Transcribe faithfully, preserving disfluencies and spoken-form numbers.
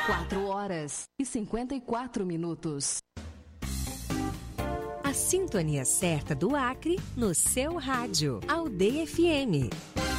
quatro horas e cinquenta e quatro minutos. A sintonia certa do Acre no seu rádio. Aldeia F M.